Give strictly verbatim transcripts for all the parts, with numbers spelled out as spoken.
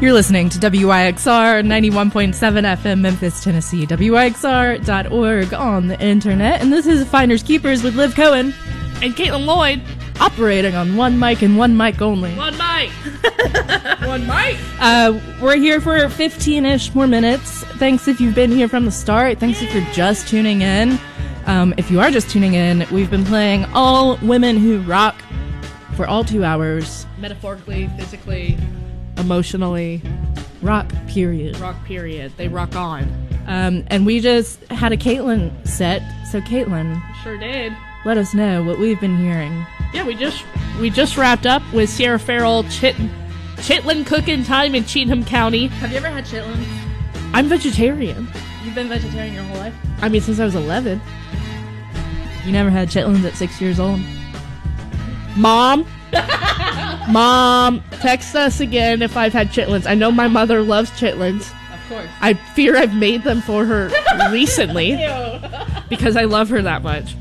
You're listening to W I X R ninety-one point seven F M Memphis, Tennessee, W I X R dot org on the internet, and this is Finders Keepers with Liv Cohen and Caitlin Lloyd, operating on one mic and one mic only. One mic! One mic! Uh, we're here for fifteen-ish more minutes. Thanks if you've been here from the start. Thanks if you're just tuning in. Um, if you are just tuning in, we've been playing All Women Who Rock for all two hours. Metaphorically, physically, emotionally. Rock, period. Rock, period. They rock on. Um, and we just had a Caitlin set. So, Caitlin. Sure did. Let us know what we've been hearing. Yeah, we just we just wrapped up with Sierra Farrell, Chit, Chitlin Cooking Time in Cheatham County. Have you ever had chitlins? I'm vegetarian. You've been vegetarian your whole life? I mean, since I was eleven. You never had chitlins at six years old? Mom? Mom, text us again if I've had chitlins. I know my mother loves chitlins. Of course. I fear I've made them for her recently because I love her that much.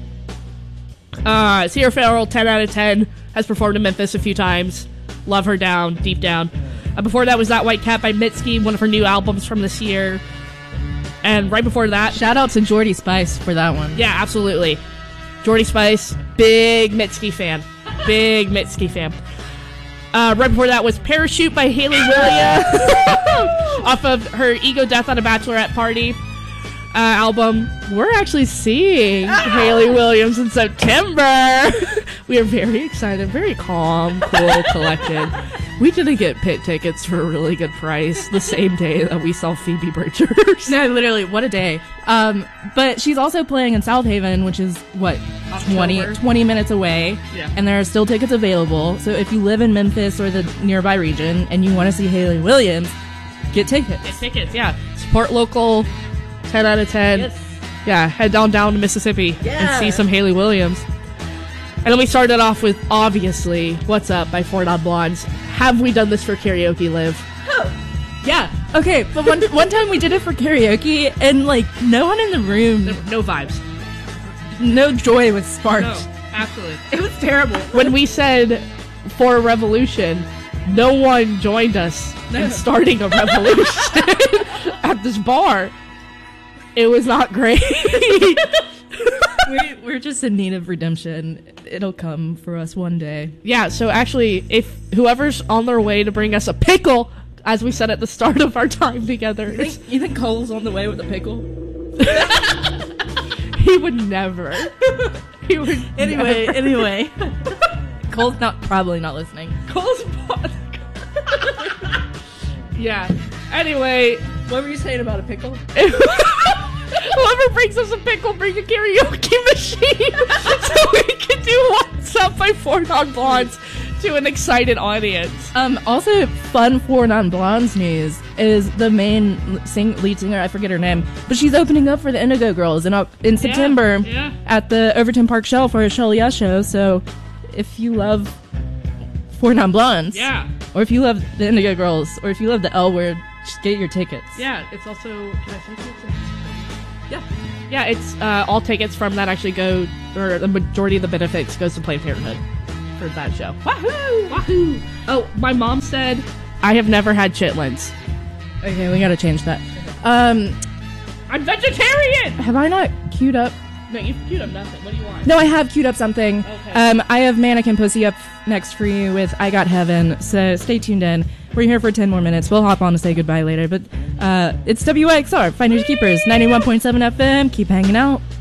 Uh, Sierra Farrell, ten out of ten, has performed in Memphis a few times. Love her down, deep down. Uh, before that was That White Cat by Mitski, one of her new albums from this year. And right before that... Shout out to Jordy Spice for that one. Yeah, absolutely. Jordy Spice, big Mitski fan. Big Mitski fan. Uh, right before that was Parachute by Hayley Williams off of her Ego Death on a Bachelorette Party uh, album. We're actually seeing Hayley Williams in September. We are very excited, very calm, cool, collected. We didn't get pit tickets for a really good price the same day that we saw Phoebe Bridgers. No, literally, what a day. Um, but she's also playing in South Haven, which is, what, twenty, twenty minutes away. Yeah. And there are still tickets available. So if you live in Memphis or the nearby region and you want to see Hayley Williams, get tickets. Get tickets, yeah. Support local, ten out of ten. Yes. Yeah, head down down to Mississippi Yeah. and see some Hayley Williams. And then we started off with, obviously, What's Up by Four Non Blondes. Have we done this for karaoke, Liv? Oh. Yeah. Okay, but one one time we did it for karaoke, and, like, no one in the room, No, no vibes. no joy was sparked. No, absolutely. It was terrible. When we said, for a revolution, no one joined us No. in starting a revolution at this bar. It was not great. we, we're just in need of redemption. It'll come for us one day. Yeah, so actually, if whoever's on their way to bring us a pickle, as we said at the start of our time together, You think, you think Cole's on the way with a pickle? he would never. He would Anyway, never. anyway. Cole's not probably not listening. Cole's Yeah. Anyway, What were you saying about a pickle? whoever brings us a pickle, bring a karaoke machine so we can do What's Up by Four Non Blondes to an excited audience. Um, also, fun for non-blondes news is the main sing- lead singer, I forget her name, but she's opening up for the Indigo Girls in, uh, in September yeah. at the Overton Park Shell for a Shell Yeah show, so if you love Four Non-Blondes, Yeah. or if you love the Indigo Girls, or if you love the L Word, just get your tickets. Yeah, it's also... Can I say something? Yeah. Yeah, it's uh, all tickets from that actually go, or the majority of the benefits goes to Planned Parenthood for that show. Wahoo! Wahoo! Oh, my mom said, I have never had chitlins. Okay, we gotta change that. Um, I'm vegetarian! have I not queued up? No, you've queued up nothing. What do you want? No, I have queued up something. Okay. Um, I have Mannequin Pussy up next for you with I Got Heaven, so stay tuned in. We're here for ten more minutes. We'll hop on to say goodbye later, but uh, it's W I X R, Finders Keepers, ninety-one point seven F M. Keep hanging out.